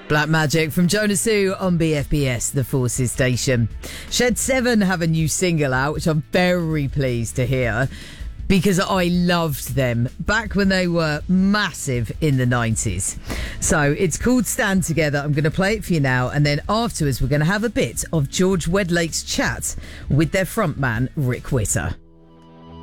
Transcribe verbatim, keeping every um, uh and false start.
Black Magic from Jonas Sue on B F B S, the Forces station. Shed seven have a new single out, which I'm very pleased to hear, because I loved them back when they were massive in the nineties. So it's called Stand Together. I'm going to play it for you now, and then afterwards we're going to have a bit of George Wedlake's chat with their frontman, Rick Witter.